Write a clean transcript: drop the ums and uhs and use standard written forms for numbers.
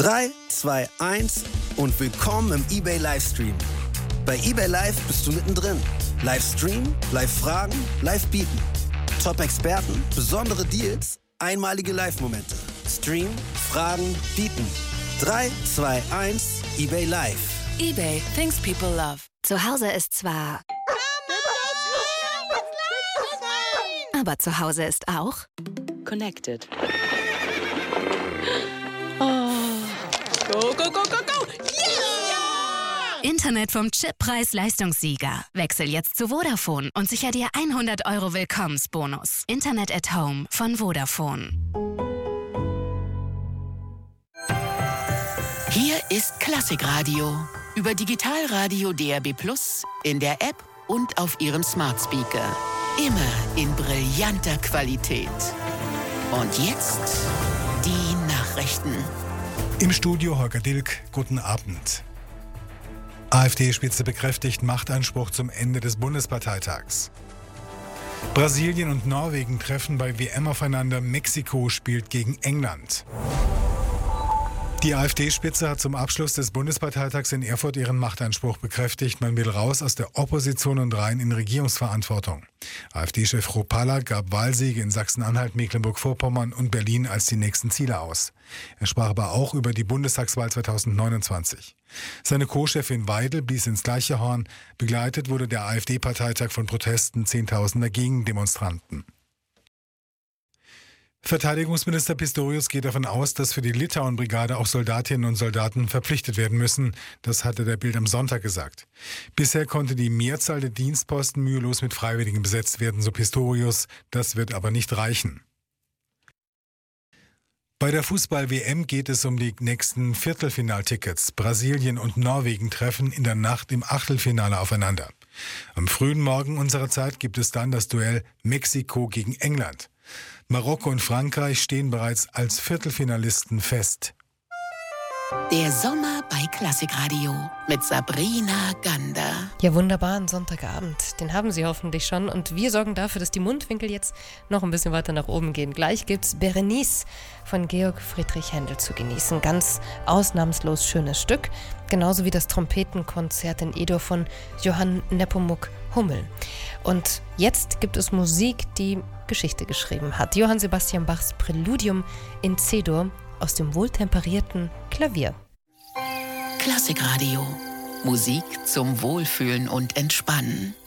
3, 2, 1 und willkommen im eBay Livestream. Bei eBay Live bist du mittendrin. Livestream, Live-Fragen, Live-Bieten. Top-Experten, besondere Deals, einmalige Live-Momente. Stream, Fragen, Bieten. 3, 2, 1, eBay Live. eBay, things people love. Zu Hause ist zwar... Aber zu Hause ist auch... Connected. Oh. Go, go, go, go, go! Yeah! Internet vom Chippreis-Leistungssieger. Wechsel jetzt zu Vodafone und sicher dir 100 € Willkommensbonus. Internet at Home von Vodafone. Hier ist Klassikradio. Über Digitalradio DAB+, in der App und auf Ihrem Smart Speaker. Immer in brillanter Qualität. Und jetzt die Nachrichten. Im Studio Holger Dilk, guten Abend. AfD-Spitze bekräftigt Machtanspruch zum Ende des Bundesparteitags. Brasilien und Norwegen treffen bei WM aufeinander. Mexiko spielt gegen England. Die AfD-Spitze hat zum Abschluss des Bundesparteitags in Erfurt ihren Machtanspruch bekräftigt. Man will raus aus der Opposition und rein in Regierungsverantwortung. AfD-Chef Ropalla gab Wahlsiege in Sachsen-Anhalt, Mecklenburg-Vorpommern und Berlin als die nächsten Ziele aus. Er sprach aber auch über die Bundestagswahl 2029. Seine Co-Chefin Weidel blies ins gleiche Horn. Begleitet wurde der AfD-Parteitag von Protesten Zehntausender Gegendemonstranten. Verteidigungsminister Pistorius geht davon aus, dass für die Litauen-Brigade auch Soldatinnen und Soldaten verpflichtet werden müssen. Das hatte der Bild am Sonntag gesagt. Bisher konnte die Mehrzahl der Dienstposten mühelos mit Freiwilligen besetzt werden, so Pistorius. Das wird aber nicht reichen. Bei der Fußball-WM geht es um die nächsten Viertelfinaltickets. Brasilien und Norwegen treffen in der Nacht im Achtelfinale aufeinander. Am frühen Morgen unserer Zeit gibt es dann das Duell Mexiko gegen England. Marokko und Frankreich stehen bereits als Viertelfinalisten fest. Der Sommer bei Klassikradio mit Sabrina Gander. Ja, wunderbaren Sonntagabend. Den haben Sie hoffentlich schon. Und wir sorgen dafür, dass die Mundwinkel jetzt noch ein bisschen weiter nach oben gehen. Gleich gibt's Berenice von Georg Friedrich Händel zu genießen. Ganz ausnahmslos schönes Stück. Genauso wie das Trompetenkonzert in E-Dur von Johann Nepomuk Hummel. Und jetzt gibt es Musik, die Geschichte geschrieben hat. Johann Sebastian Bachs Präludium in C-Dur aus dem wohltemperierten Klavier. Klassikradio. Musik zum Wohlfühlen und Entspannen.